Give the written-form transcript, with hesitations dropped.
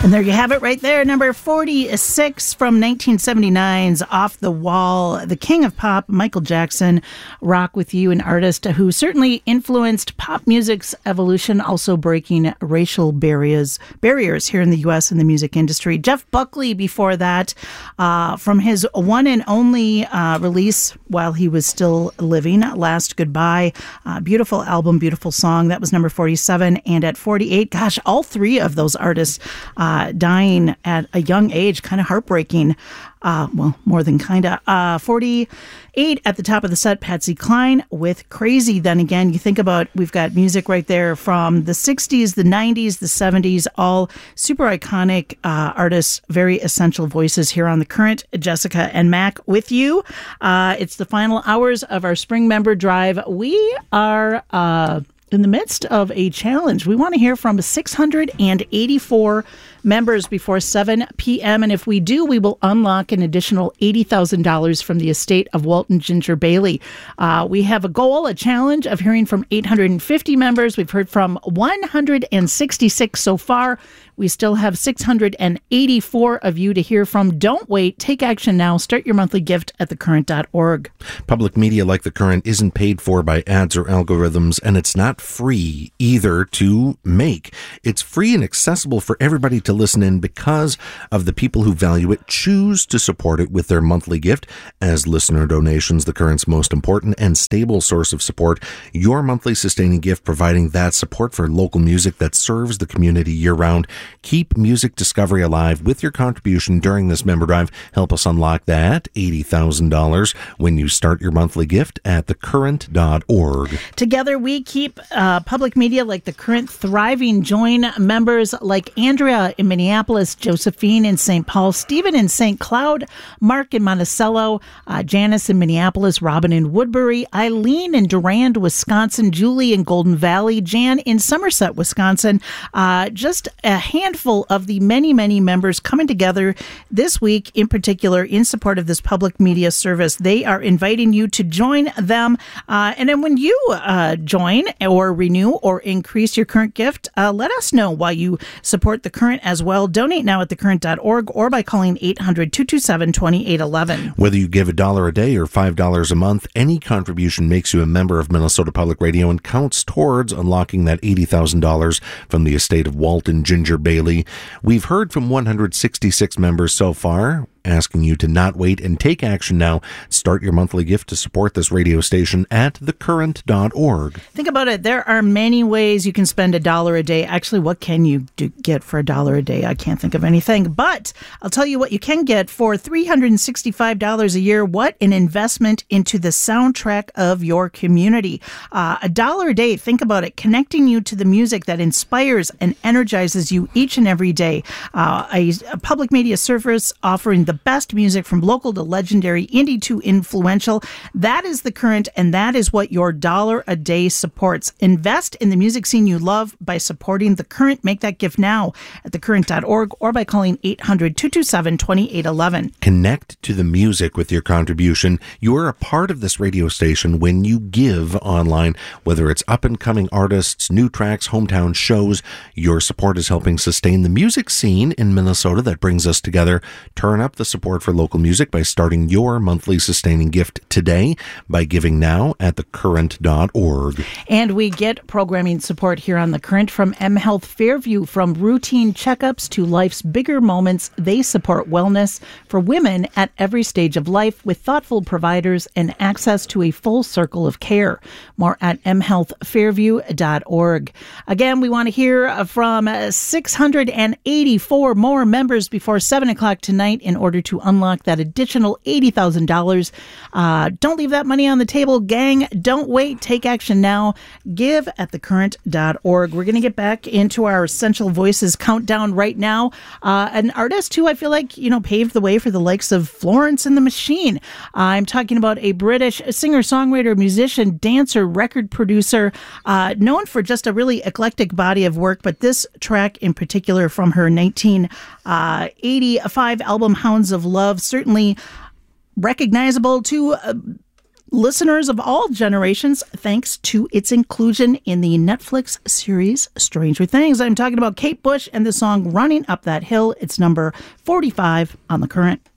And there you have it right there, number 46 from 1979's Off the Wall, the king of pop, Michael Jackson, Rock With You, an artist who certainly influenced pop music's evolution, also breaking racial barriers here in the U.S. in the music industry. Jeff Buckley before that, from his one and only release while he was still living, Last Goodbye. Beautiful album, beautiful song. That was number 47. And at 48, gosh, all three of those artists dying at a young age, kind of heartbreaking. Well, more than kind of. 48 at the top of the set, Patsy Cline with Crazy. Then again, you think about, we've got music right there from the 60s, the 90s, the 70s, all super iconic artists, very essential voices here on The Current. Jessica and Mac with you. It's the final hours of our Spring Member Drive. We are in the midst of a challenge. We want to hear from 684 members before 7 p.m. And if we do, we will unlock an additional $80,000 from the estate of Walton Ginger Bailey. We have a goal, a challenge of hearing from 850 members. We've heard from 166 so far. We still have 684 of you to hear from. Don't wait. Take action now. Start your monthly gift at thecurrent.org. Public media like The Current isn't paid for by ads or algorithms, and it's not free either to make. It's free and accessible for everybody to listen in because of the people who value it, choose to support it with their monthly gift. As listener donations, The Current's most important and stable source of support. Your monthly sustaining gift providing that support for local music that serves the community year-round. Keep music discovery alive with your contribution during this member drive. Help us unlock that $80,000 when you start your monthly gift at thecurrent.org. Together we keep public media like The Current thriving. Join members like Andrea in Minneapolis, Josephine in St. Paul, Stephen in St. Cloud, Mark in Monticello, Janice in Minneapolis, Robin in Woodbury, Eileen in Durand, Wisconsin, Julie in Golden Valley, Jan in Somerset, Wisconsin. Just a handful of the many, many members coming together this week, in particular, in support of this public media service. They are inviting you to join them. And then when you join or renew or increase your current gift, let us know why you support The Current as well. Donate now at thecurrent.org or by calling 800-227-2811. Whether you give $1 a day or $5 a month, any contribution makes you a member of Minnesota Public Radio and counts towards unlocking that $80,000 from the estate of Walton Ginger Bailey. We've heard from 166 members so far, asking you to not wait and take action now. Start your monthly gift to support this radio station at thecurrent.org. Think about it. There are many ways you can spend $1 a day. Actually, what can you get for $1 a day? I can't think of anything. But I'll tell you what you can get for $365 a year. What an investment into the soundtrack of your community. $1 a day. Think about it. Connecting you to the music that inspires and energizes you each and every day. A public media service offering the best music from local to legendary, indie to influential. That is The Current, and that is what your $1 a day supports. Invest in the music scene you love by supporting The Current. Make that gift now at thecurrent.org or by calling 800-227-2811. Connect to the music with your contribution. You are a part of this radio station when you give online, whether it's up-and-coming artists, new tracks, hometown shows. Your support is helping sustain the music scene in Minnesota that brings us together. Turn up the support for local music by starting your monthly sustaining gift today by giving now at thecurrent.org. And we get programming support here on The Current from mHealth Fairview. From routine checkups to life's bigger moments, they support wellness for women at every stage of life with thoughtful providers and access to a full circle of care. More at mhealthfairview.org. Again, we want to hear from 684 more members before 7 o'clock tonight in order to unlock that additional $80,000. Don't leave that money on the table, gang. Don't wait. Take action now. Give at thecurrent.org. We're going to get back into our Essential Voices countdown right now. An artist who I feel like, paved the way for the likes of Florence and the Machine. I'm talking about a British singer-songwriter, musician, dancer, record producer, known for just a really eclectic body of work, but this track in particular from her 1985 album Hounds of Love, certainly recognizable to listeners of all generations thanks to its inclusion in the Netflix series Stranger Things. I'm talking about Kate Bush and the song Running Up That Hill. It's number 45 on The Current.